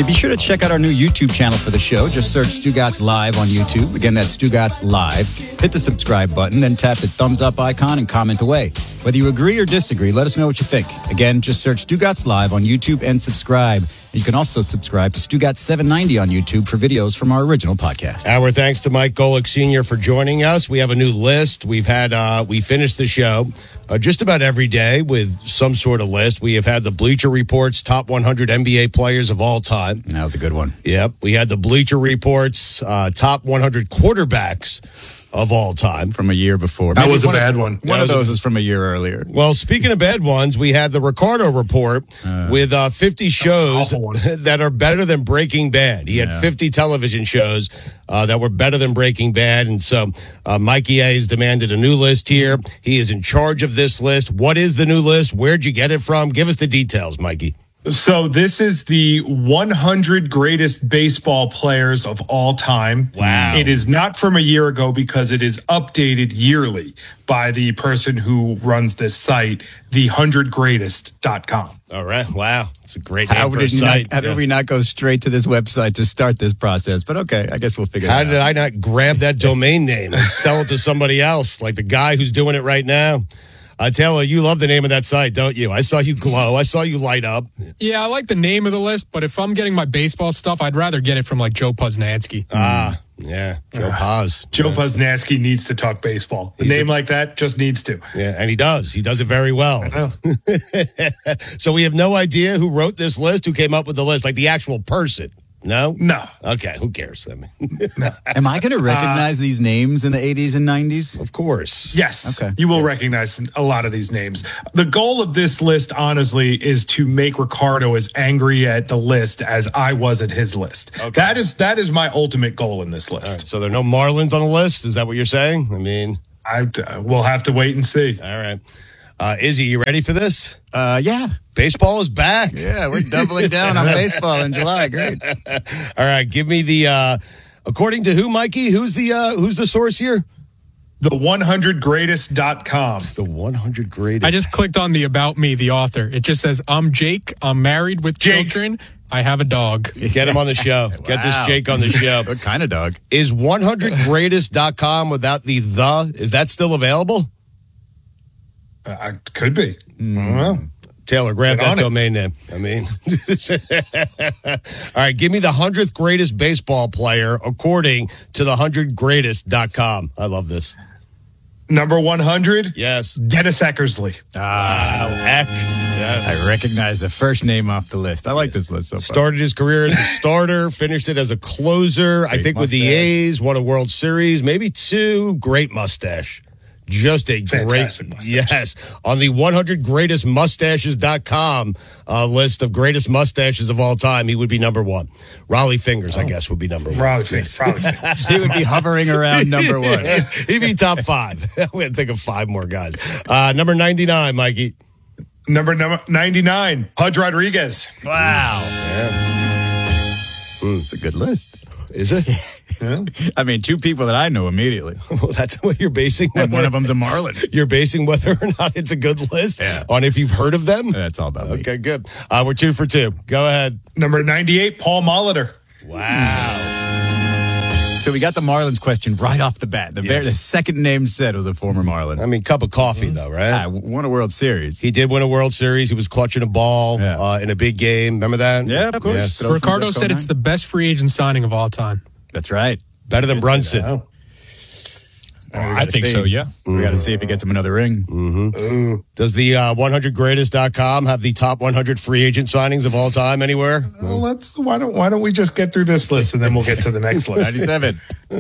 Hey, be sure to check out our new YouTube channel for the show. Just search Stugotz Live on YouTube. Again, that's Stugotz Live. Hit the subscribe button, then tap the thumbs up icon and comment away. Whether you agree or disagree, let us know what you think. Again, just search Stugotz Live on YouTube and subscribe. You can also subscribe to Stugotz 790 on YouTube for videos from our original podcast. Our thanks to Mike Golick Sr. for joining us. We have a new list. We finished the show just about every day with some sort of list. We have had the Bleacher Report's top 100 NBA players of all time. That was a good one. Yep. We had the Bleacher Report's top 100 quarterbacks of all time. From a year before. That was a bad one. One of those is from a year earlier. Well, speaking of bad ones, we had the Ricardo Report with 50 shows that are better than Breaking Bad. He had 50 television shows that were better than Breaking Bad. And so Mikey A has demanded a new list here. He is in charge of this list. What is the new list? Where'd you get it from? Give us the details, Mikey. So this is the 100 greatest baseball players of all time. Wow. It is not from a year ago because it is updated yearly by the person who runs this site, the100greatest.com. All right. Wow. It's a great name for a site. How did we not go straight to this website to start this process? But okay, I guess we'll figure it out. How did I not grab that domain name and sell it to somebody else, like the guy who's doing it right now? Taylor, you love the name of that site, don't you? I saw you glow. I saw you light up. Yeah, I like the name of the list, but if I'm getting my baseball stuff, I'd rather get it from like Joe Poznansky. Yeah, Joe Paz. Joe Poznansky needs to talk baseball. A name like that just needs to. Yeah, and he does. He does it very well. I know. So we have no idea who wrote this list, who came up with the list, like the actual person. No? No. Okay, who cares? I mean, Am I going to recognize these names in the 80s and 90s? of course. Yes, Okay. you will recognize a lot of these names. The goal of this list, honestly, is to make Ricardo as angry at the list as I was at his list. Okay. That is my ultimate goal in this list. All right, so there are no Marlins on the list? Is that what you're saying? I mean, We'll have to wait and see. all right. Izzy, you ready for this? Yeah. Baseball is back. Yeah, we're doubling down on baseball in July. Great. All right, give me the according to who, Mikey? Who's the source here? The100greatest.com. The 100 greatest. I just clicked on the About Me, the author. It just says, I'm Jake. I'm married with children. I have a dog. Get him on the show. Get this Jake on the show. What kind of dog? Is 100greatest.com without the is that still available? Could be. I don't know. Taylor, grab Get that on it. domain name. I mean, all right, give me the 100th greatest baseball player according to the 100greatest.com. I love this. Number 100, Yes. Dennis Eckersley. Yes. I recognize the first name off the list. I like this list so far. Started his career as a starter, finished it as a closer. I think with the mustache. A's, won a World Series, maybe two. Great mustache. Just a Fantastic great, mustache. yes. On the 100greatestmustaches.com list of greatest mustaches of all time, he would be number one. Raleigh Fingers, I guess, would be number one. Probably Fingers. He would be hovering around number one. He'd be top five. I'm going to think of five more guys. Number 99, Mikey. Number 99, Pudge Rodriguez. Wow. Yeah. It's a good list. Is it? I mean, two people that I know immediately. Well, that's what you're basing. And one of them's a Marlin. You're basing whether or not it's a good list on if you've heard of them? That's all about me. Okay, good. We're 2 for 2. Go ahead. Number 98, Paul Molitor. Wow. So we got the Marlins question right off the bat. The second name said was a former Marlin. I mean, cup of coffee, though, right? Won a World Series. He did win a World Series. He was clutching a ball in a big game. Remember that? Yeah, of course. Yes. Ricardo said it's the best free agent signing of all time. That's right. Better than Brunson. I think so, yeah. We got to see if he gets him another ring. Mm-hmm. Does the 100greatest.com have the top 100 free agent signings of all time anywhere? Well, why don't we just get through this list and then we'll get to the next list. 97.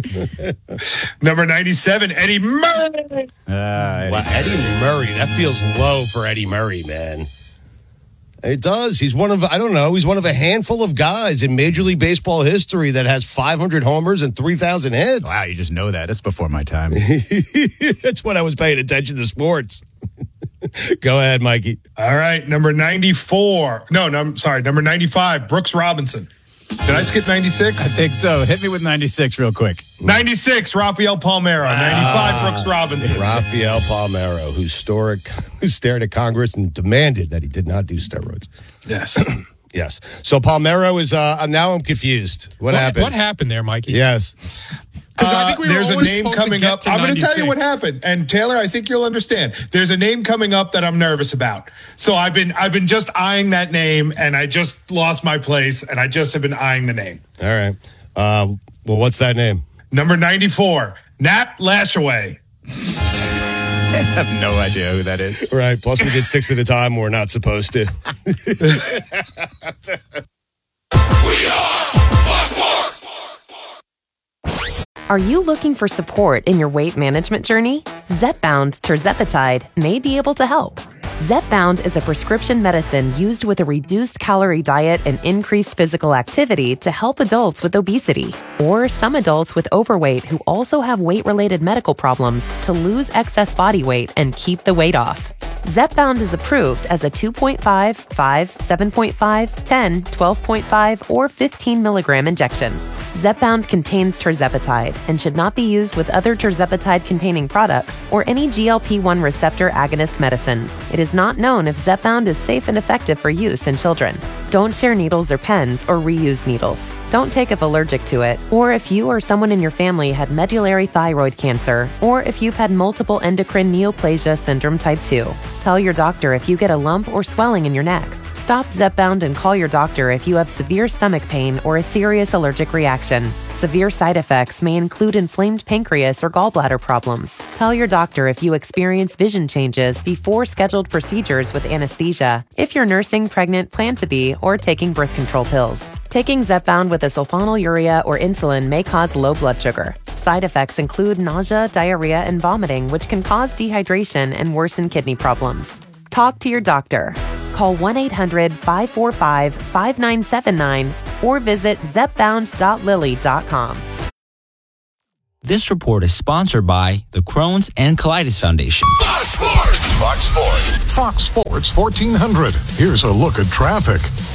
Number 97, Eddie Murray. Wow, Eddie Murray. That feels low for Eddie Murray, man. It does. He's one of a handful of guys in Major League Baseball history that has 500 homers and 3,000 hits. Wow, you just know that. That's before my time. That's when I was paying attention to sports. Go ahead, Mikey. All right, number 94. Number 95, Brooks Robinson. Did I skip 96? I think so. Hit me with 96 real quick. 96, Rafael Palmeiro. 95, Brooks Robinson. Rafael Palmeiro, who stared at Congress and demanded that he did not do steroids. Yes. Yes. So Palmero is, now I'm confused. What happened? What happened there, Mikey? Yes. Because I think we were there's a always name supposed coming to get up. to I'm going to tell you what 96. happened. And Taylor, I think you'll understand. There's a name coming up that I'm nervous about. So I've been just eyeing that name, and I just lost my place, and I just have been eyeing the name. All right. Well, what's that name? Number 94, Nat Lashaway. I have no idea who that is. Right. Plus, we did 6 at a time. We're not supposed to. Are you looking for support in your weight management journey? Zepbound tirzepatide may be able to help. Zepbound is a prescription medicine used with a reduced calorie diet and increased physical activity to help adults with obesity or some adults with overweight who also have weight-related medical problems to lose excess body weight and keep the weight off. Zepbound is approved as a 2.5, 5, 7.5, 10, 12.5, or 15 milligram injection. Zepbound contains tirzepatide and should not be used with other tirzepatide-containing products or any GLP-1 receptor agonist medicines. It is not known if Zepbound is safe and effective for use in children. Don't share needles or pens or reuse needles. Don't take if allergic to it, or if you or someone in your family had medullary thyroid cancer, or if you've had multiple endocrine neoplasia syndrome type 2. Tell your doctor if you get a lump or swelling in your neck. Stop Zepbound and call your doctor if you have severe stomach pain or a serious allergic reaction. Severe side effects may include inflamed pancreas or gallbladder problems. Tell your doctor if you experience vision changes before scheduled procedures with anesthesia, if you're nursing, pregnant, plan to be, or taking birth control pills. Taking Zepbound with a sulfonylurea or insulin may cause low blood sugar. Side effects include nausea, diarrhea, and vomiting, which can cause dehydration and worsen kidney problems. Talk to your doctor. Call 1-800-545-5979 or visit zepbound.lily.com. This report is sponsored by the Crohn's and Colitis Foundation. Fox Sports 1400. Here's a look at traffic.